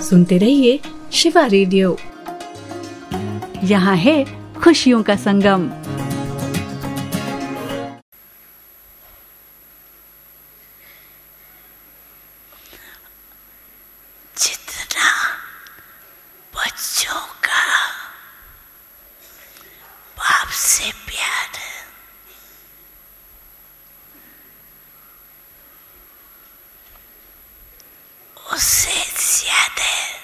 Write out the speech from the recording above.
सुनते रहिए शिवा रेडियो। यहाँ है खुशियों का संगम। जितना बच्चों का बाप से प्यार है, उससे ज्यादा